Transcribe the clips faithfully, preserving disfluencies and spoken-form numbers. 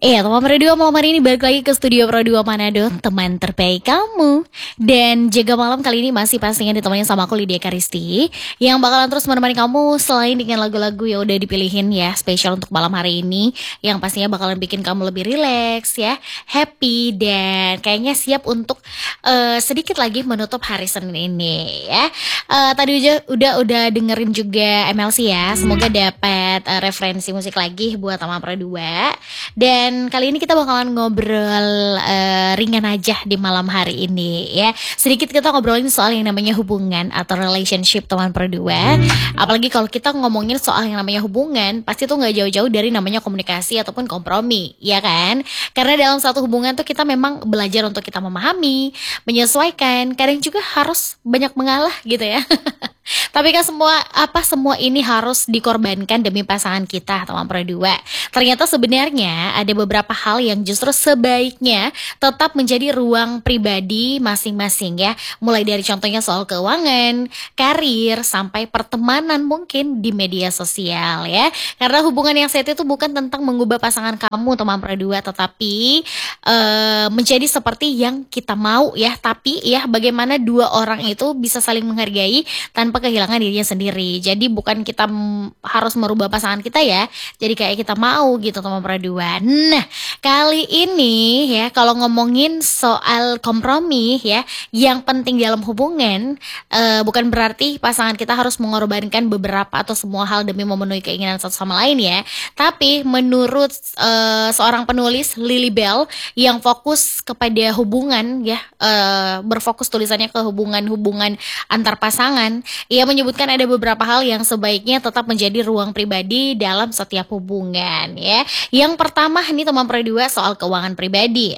Iya, teman Pro dua malam hari ini balik lagi ke studio Pro dua Manado, teman terbaik kamu. Dan jaga malam kali ini masih pastinya ditemani sama aku Lydia Karisti, yang bakalan terus menemani kamu selain dengan lagu-lagu yang udah dipilihin ya, spesial untuk malam hari ini, yang pastinya bakalan bikin kamu lebih rileks ya, happy, dan kayaknya siap untuk uh, sedikit lagi menutup hari Senin ini ya. Uh, tadi udah, udah udah dengerin juga M L C ya, semoga dapat uh, referensi musik lagi buat teman Pro dua. Dan kali ini kita bakalan ngobrol uh, ringan aja di malam hari ini ya. Sedikit kita ngobrolin soal yang namanya hubungan atau relationship teman Pro dua. Apalagi kalau kita ngomongin soal yang namanya hubungan, pasti tuh gak jauh-jauh dari namanya komunikasi ataupun kompromi, ya kan? Karena dalam satu hubungan tuh kita memang belajar untuk kita memahami, menyesuaikan, kadang juga harus banyak mengalah gitu ya. Tapi kan semua apa semua ini harus dikorbankan demi pasangan kita teman Pro dua. Ternyata sebenarnya ada beberapa hal yang justru sebaiknya tetap menjadi ruang pribadi masing-masing ya. Mulai dari contohnya soal keuangan, karir, sampai pertemanan mungkin di media sosial ya. Karena hubungan yang sehat itu bukan tentang mengubah pasangan kamu teman Pro dua, tetapi uh, menjadi seperti yang kita mau ya. Tapi ya bagaimana dua orang itu bisa saling menghargai tanpa kehilangan dirinya sendiri. Jadi bukan kita m- harus merubah pasangan kita ya. Jadi kayak kita mau gitu teman Pro dua. Nah, kali ini ya kalau ngomongin soal kompromi ya, yang penting dalam hubungan uh, bukan berarti pasangan kita harus mengorbankan beberapa atau semua hal demi memenuhi keinginan satu sama lain ya. Tapi menurut uh, seorang penulis Lily Bell yang fokus kepada hubungan ya, uh, berfokus tulisannya ke hubungan-hubungan antar pasangan. Ia menyebutkan ada beberapa hal yang sebaiknya tetap menjadi ruang pribadi dalam setiap hubungan ya. Yang pertama nih teman Pro dua soal keuangan pribadi.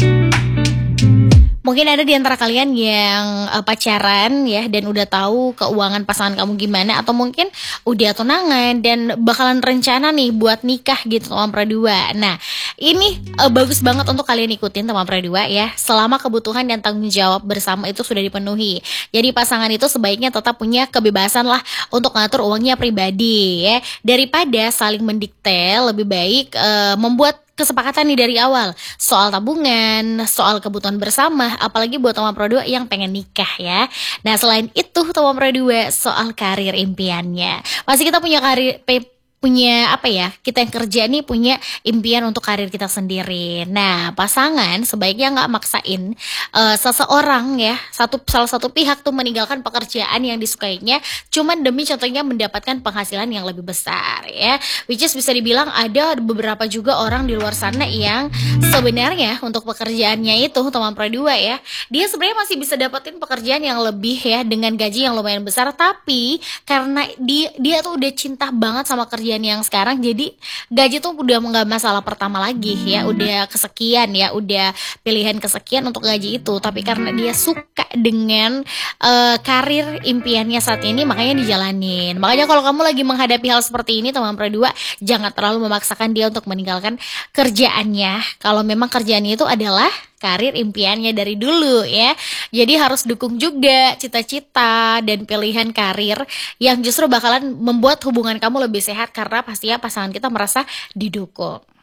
Mungkin ada di antara kalian yang uh, pacaran ya dan udah tahu keuangan pasangan kamu gimana, atau mungkin udah tunangan dan bakalan rencana nih buat nikah gitu teman Pro dua. Nah, ini uh, bagus banget untuk kalian ikutin teman Pro dua ya, selama kebutuhan dan tanggung jawab bersama itu sudah dipenuhi. Jadi pasangan itu sebaiknya tetap punya kebebasan lah untuk ngatur uangnya pribadi ya, daripada saling mendikte. Lebih baik uh, membuat kesepakatan nih dari awal soal tabungan, soal kebutuhan bersama, apalagi buat teman Pro dua yang pengen nikah ya. Nah, selain itu teman Pro dua soal karir impiannya. Pasti kita punya karir pe- punya apa ya, kita yang kerja nih punya impian untuk karir kita sendiri. Nah, pasangan sebaiknya nggak maksain uh, seseorang ya, satu salah satu pihak tuh meninggalkan pekerjaan yang disukainya cuman demi contohnya mendapatkan penghasilan yang lebih besar ya. Which is bisa dibilang ada beberapa juga orang di luar sana yang sebenarnya untuk pekerjaannya itu teman Pro dua ya, dia sebenarnya masih bisa dapetin pekerjaan yang lebih ya dengan gaji yang lumayan besar, tapi karena dia dia tuh udah cinta banget sama kerja yang sekarang, jadi gaji tuh udah nggak masalah pertama lagi ya, udah kesekian ya, udah pilihan kesekian untuk gaji itu. Tapi karena dia suka dengan uh, karir impiannya saat ini, makanya dijalanin. Makanya kalau kamu lagi menghadapi hal seperti ini teman Pro dua, jangan terlalu memaksakan dia untuk meninggalkan kerjaannya kalau memang kerjaannya itu adalah karir impiannya dari dulu ya. Jadi harus dukung juga cita-cita dan pilihan karir yang justru bakalan membuat hubungan kamu lebih sehat, karena pastinya pasangan kita merasa didukung.